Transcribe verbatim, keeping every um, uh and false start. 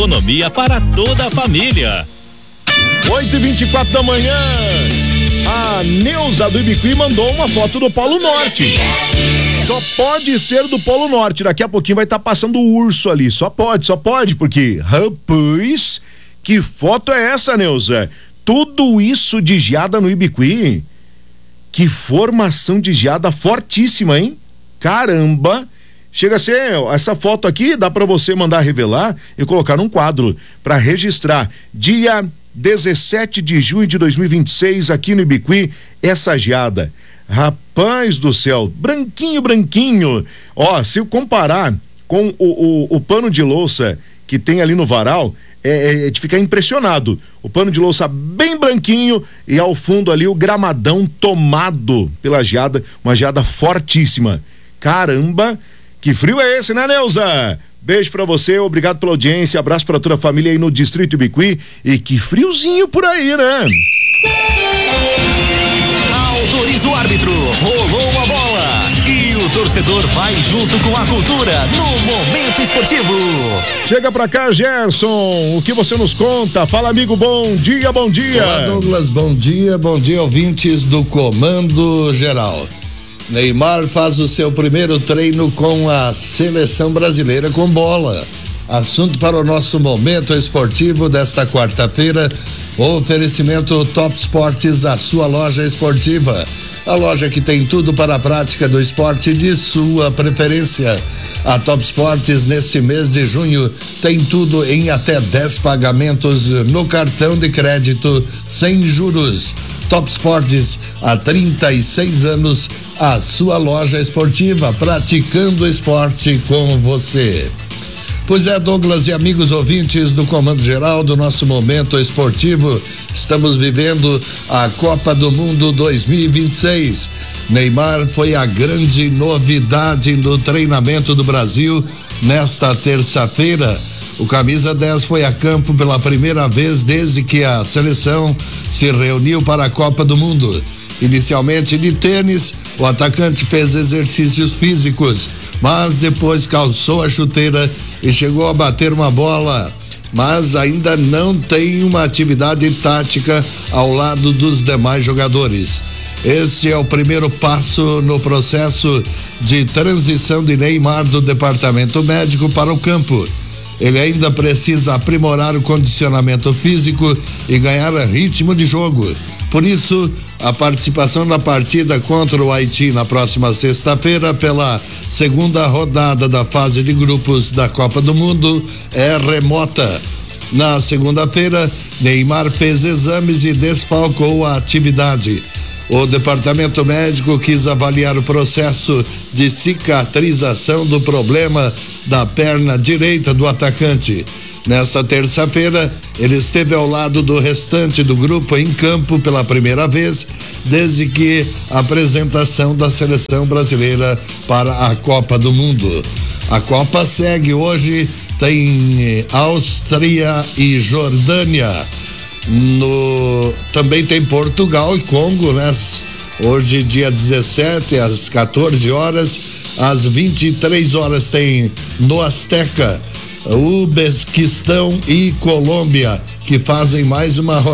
Economia para toda a família. oito e vinte e quatro da manhã. A Neuza do Ibiqui mandou uma foto do Polo Norte. Só pode ser do Polo Norte. Daqui a pouquinho vai estar tá passando o urso ali. Só pode, só pode, porque, rapaz, que foto é essa, Neuza? Tudo isso de geada no Ibiqui? Que formação de geada fortíssima, hein? Caramba! Chega a ser, essa foto aqui dá para você mandar revelar e colocar num quadro para registrar. Dia dezessete de junho de dois mil e vinte e seis, aqui no Ibiqui, essa geada. Rapaz do céu, branquinho, branquinho. Ó, se eu comparar com o, o, o pano de louça que tem ali no varal, é, é de ficar impressionado. O pano de louça bem branquinho e ao fundo ali o gramadão tomado pela geada, uma geada fortíssima. Caramba, que frio é esse, né, Neuza? Beijo pra você, obrigado pela audiência, abraço pra toda a família aí no Distrito Ibiqui e que friozinho por aí, né? Autoriza o árbitro, rolou a bola e o torcedor vai junto com a cultura no Momento Esportivo. Chega pra cá, Gerson, o que você nos conta? Fala, amigo, bom dia, bom dia. Olá, Douglas, bom dia, bom dia, ouvintes do Comando Geral. Neymar faz o seu primeiro treino com a seleção brasileira com bola. Assunto para o nosso Momento Esportivo desta quarta-feira. Oferecimento Top Esportes, a sua loja esportiva. A loja que tem tudo para a prática do esporte de sua preferência. A Top Esportes, nesse mês de junho, tem tudo em até dez pagamentos no cartão de crédito sem juros. Top Esportes, há trinta e seis anos, a sua loja esportiva, praticando esporte com você. Pois é, Douglas e amigos ouvintes do Comando Geral do nosso Momento Esportivo, estamos vivendo a Copa do Mundo dois mil e vinte e seis. Neymar foi a grande novidade no treinamento do Brasil nesta terça-feira. O camisa dez foi a campo pela primeira vez desde que a seleção se reuniu para a Copa do Mundo. Inicialmente de tênis, o atacante fez exercícios físicos, mas depois calçou a chuteira e chegou a bater uma bola, mas ainda não tem uma atividade tática ao lado dos demais jogadores. Este é o primeiro passo no processo de transição de Neymar do departamento médico para o campo. Ele ainda precisa aprimorar o condicionamento físico e ganhar ritmo de jogo. Por isso, a participação na partida contra o Haiti na próxima sexta-feira, pela segunda rodada da fase de grupos da Copa do Mundo, é remota. Na segunda-feira, Neymar fez exames e desfalcou a atividade. O departamento médico quis avaliar o processo de cicatrização do problema da perna direita do atacante. Nesta terça-feira, ele esteve ao lado do restante do grupo em campo pela primeira vez desde que a apresentação da seleção brasileira para a Copa do Mundo. A Copa segue hoje, tem Áustria e Jordânia. No, também tem Portugal e Congo, né? Hoje, dia dezessete, às quatorze horas, às vinte e três horas tem no Azteca, Uzbequistão e Colômbia, que fazem mais uma rodada.